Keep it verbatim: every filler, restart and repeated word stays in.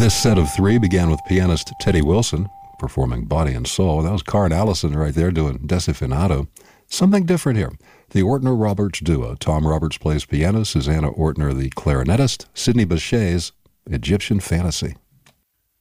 This set of three began with pianist Teddy Wilson performing Body and Soul. That was Card Allison right there doing Desafinado. Something different here. The Ortner-Roberts duo. Tom Roberts plays piano, Susanna Ortner the clarinetist, Sidney Bechet's Egyptian Fantasy.